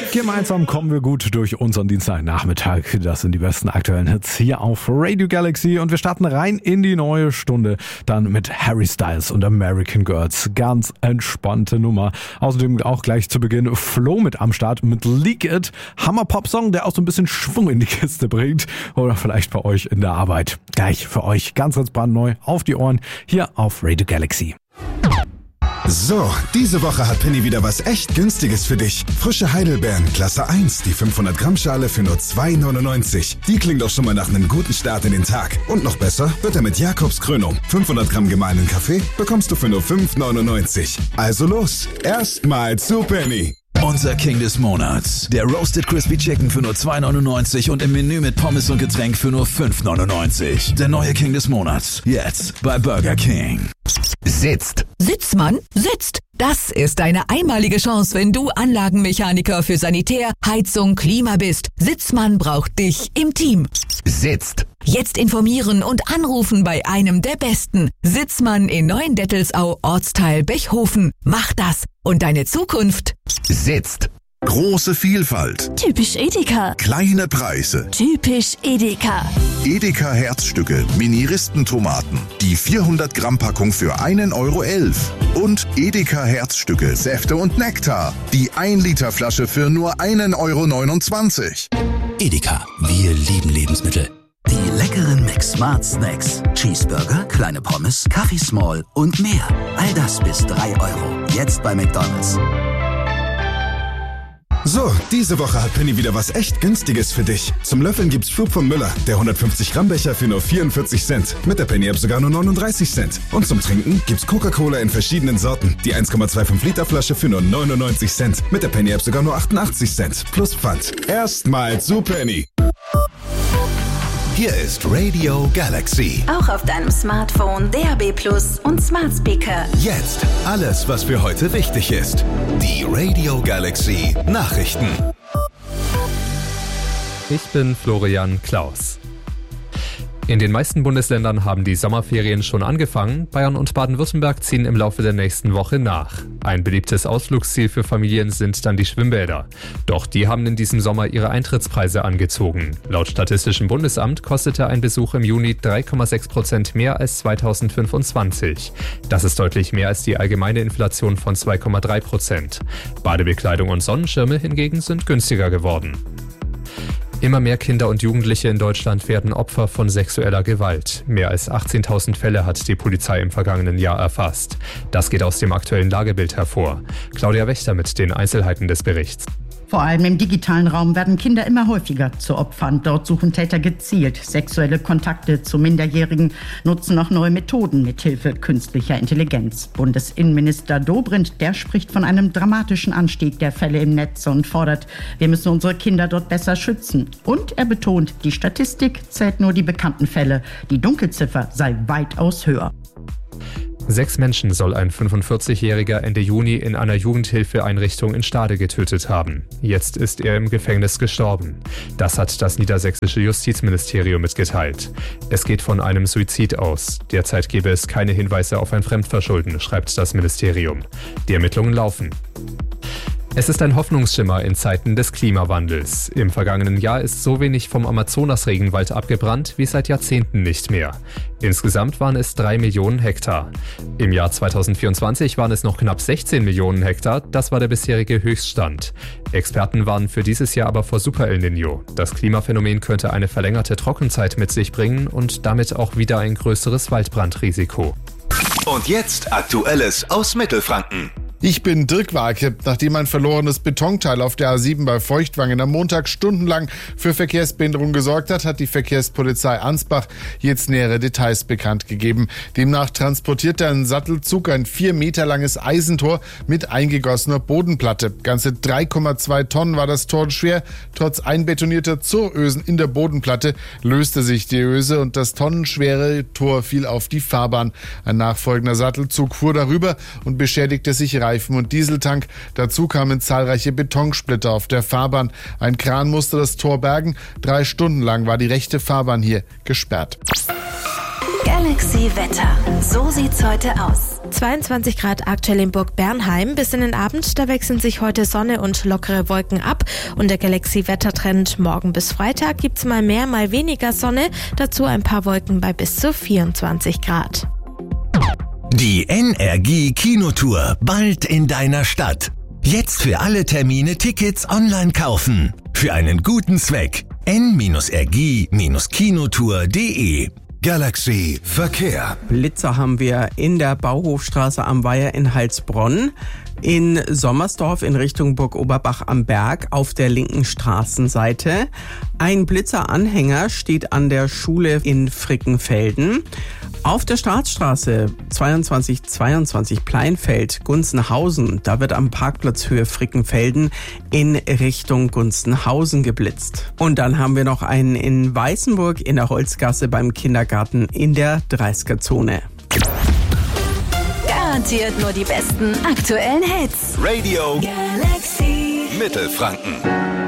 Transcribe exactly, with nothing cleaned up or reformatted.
Gemeinsam kommen wir gut durch unseren Dienstagnachmittag. Das sind die besten aktuellen Hits hier auf Radio Galaxy und wir starten rein in die neue Stunde. Dann mit Harry Styles und American Girls. Ganz entspannte Nummer. Außerdem auch gleich zu Beginn Flo mit am Start mit Leak It. Hammer-Pop-Song, der auch so ein bisschen Schwung in die Kiste bringt. Oder vielleicht bei euch in der Arbeit. Gleich für euch ganz, ganz brandneu auf die Ohren hier auf Radio Galaxy. So, diese Woche hat Penny wieder was echt Günstiges für dich. Frische Heidelbeeren, Klasse eins, die fünfhundert Gramm Schale für nur zwei neunundneunzig. Die klingt doch schon mal nach einem guten Start in den Tag. Und noch besser wird er mit Jakobs Krönung. fünfhundert Gramm gemahlenen Kaffee bekommst du für nur fünf neunundneunzig. Also los, erstmal zu Penny. Unser King des Monats. Der Roasted Crispy Chicken für nur zwei neunundneunzig und im Menü mit Pommes und Getränk für nur fünf neunundneunzig. Der neue King des Monats. Jetzt bei Burger King. Sitzt. Sitzmann, sitzt. Das ist deine einmalige Chance, wenn du Anlagenmechaniker für Sanitär, Heizung, Klima bist. Sitzmann braucht dich im Team. Sitzt. Jetzt informieren und anrufen bei einem der Besten. Sitzmann in Neuendettelsau, Ortsteil Bechhofen. Mach das und deine Zukunft sitzt. Große Vielfalt. Typisch Edeka. Kleine Preise. Typisch Edeka. Edeka Herzstücke, Mini-Ristentomaten. Die vierhundert Gramm Packung für einen Euro elf. Und Edeka Herzstücke, Säfte und Nektar. Die ein Liter Flasche für nur einen Euro neunundzwanzig. Edeka, wir lieben Lebensmittel. Die leckeren McSmart Snacks. Cheeseburger, kleine Pommes, Kaffee Small und mehr. All das bis drei Euro. Jetzt bei McDonald's. So, diese Woche hat Penny wieder was echt Günstiges für dich. Zum Löffeln gibt's Flug von Müller, der hundertfünfzig Gramm Becher für nur vierundvierzig Cent. Mit der Penny-App sogar nur neununddreißig Cent. Und zum Trinken gibt's Coca-Cola in verschiedenen Sorten. Die eins Komma fünfundzwanzig Liter Flasche für nur neunundneunzig Cent. Mit der Penny-App sogar nur achtundachtzig Cent. Plus Pfand. Erstmal zu Penny. Hier ist Radio Galaxy. Auch auf deinem Smartphone, D A B Plus und Smart Speaker. Jetzt alles, was für heute wichtig ist. Die Radio Galaxy Nachrichten. Ich bin Florian Klaus. In den meisten Bundesländern haben die Sommerferien schon angefangen. Bayern und Baden-Württemberg ziehen im Laufe der nächsten Woche nach. Ein beliebtes Ausflugsziel für Familien sind dann die Schwimmbäder. Doch die haben in diesem Sommer ihre Eintrittspreise angezogen. Laut Statistischem Bundesamt kostete ein Besuch im Juni drei Komma sechs Prozent mehr als zweitausendfünfundzwanzig. Das ist deutlich mehr als die allgemeine Inflation von zwei Komma drei Prozent. Badebekleidung und Sonnenschirme hingegen sind günstiger geworden. Immer mehr Kinder und Jugendliche in Deutschland werden Opfer von sexueller Gewalt. Mehr als achtzehntausend Fälle hat die Polizei im vergangenen Jahr erfasst. Das geht aus dem aktuellen Lagebild hervor. Claudia Wächter mit den Einzelheiten des Berichts. Vor allem im digitalen Raum werden Kinder immer häufiger zu Opfern. Dort suchen Täter gezielt sexuelle Kontakte zu Minderjährigen, nutzen auch neue Methoden mithilfe künstlicher Intelligenz. Bundesinnenminister Dobrindt, der spricht von einem dramatischen Anstieg der Fälle im Netz und fordert, wir müssen unsere Kinder dort besser schützen. Und er betont, die Statistik zählt nur die bekannten Fälle. Die Dunkelziffer sei weitaus höher. Sechs Menschen soll ein fünfundvierzigjähriger Ende Juni in einer Jugendhilfeeinrichtung in Stade getötet haben. Jetzt ist er im Gefängnis gestorben. Das hat das niedersächsische Justizministerium mitgeteilt. Es geht von einem Suizid aus. Derzeit gebe es keine Hinweise auf ein Fremdverschulden, schreibt das Ministerium. Die Ermittlungen laufen. Es ist ein Hoffnungsschimmer in Zeiten des Klimawandels. Im vergangenen Jahr ist so wenig vom Amazonas-Regenwald abgebrannt wie seit Jahrzehnten nicht mehr. Insgesamt waren es drei Millionen Hektar. Im Jahr zweitausendvierundzwanzig waren es noch knapp sechzehn Millionen Hektar. Das war der bisherige Höchststand. Experten warnen für dieses Jahr aber vor Super El Niño. Das Klimaphänomen könnte eine verlängerte Trockenzeit mit sich bringen und damit auch wieder ein größeres Waldbrandrisiko. Und jetzt Aktuelles aus Mittelfranken. Ich bin Dirk Warke. Nachdem ein verlorenes Betonteil auf der A sieben bei Feuchtwangen am Montag stundenlang für Verkehrsbehinderung gesorgt hat, hat die Verkehrspolizei Ansbach jetzt nähere Details bekannt gegeben. Demnach transportierte ein Sattelzug ein vier Meter langes Eisentor mit eingegossener Bodenplatte. Ganze drei Komma zwei Tonnen war das Tor schwer. Trotz einbetonierter Zurösen in der Bodenplatte löste sich die Öse und das tonnenschwere Tor fiel auf die Fahrbahn. Ein nachfolgender Sattelzug fuhr darüber und beschädigte sich Reifen und Dieseltank. Dazu kamen zahlreiche Betonsplitter auf der Fahrbahn. Ein Kran musste das Tor bergen. Drei Stunden lang war die rechte Fahrbahn hier gesperrt. Galaxy Wetter. So sieht's heute aus. zweiundzwanzig Grad aktuell in Burg Bernheim. Bis in den Abend, da wechseln sich heute Sonne und lockere Wolken ab. Und der Galaxy-Wettertrend: morgen bis Freitag gibt's mal mehr, mal weniger Sonne. Dazu ein paar Wolken bei bis zu vierundzwanzig Grad. Die N R G Kinotour, bald in deiner Stadt. Jetzt für alle Termine Tickets online kaufen. Für einen guten Zweck. n R G Kinotour punkt de. Galaxy Verkehr. Blitzer haben wir in der Bauhofstraße am Weiher in Heilsbronn, in Sommersdorf in Richtung Burg Oberbach am Berg auf der linken Straßenseite. Ein Blitzeranhänger steht an der Schule in Frickenfelden. Auf der Staatsstraße zweiundzwanzig zweiundzwanzig Pleinfeld Gunzenhausen, da wird am Parkplatz Höhe Frickenfelden in Richtung Gunzenhausen geblitzt. Und dann haben wir noch einen in Weißenburg in der Holzgasse beim Kindergarten in der dreißiger-Zone. Garantiert nur die besten aktuellen Hits. Radio Galaxy Mittelfranken.